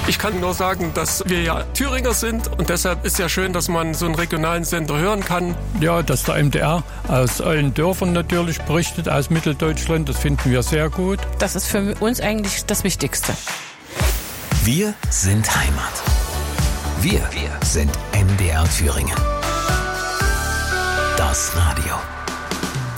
Ich kann nur sagen, dass wir ja Thüringer sind und deshalb ist ja schön, dass man so einen regionalen Sender hören kann. Ja, dass der MDR aus allen Dörfern natürlich berichtet, aus Mitteldeutschland, das finden wir sehr gut. Das ist für uns eigentlich das Wichtigste. Wir sind Heimat. Wir sind MDR Thüringen. Das Radio.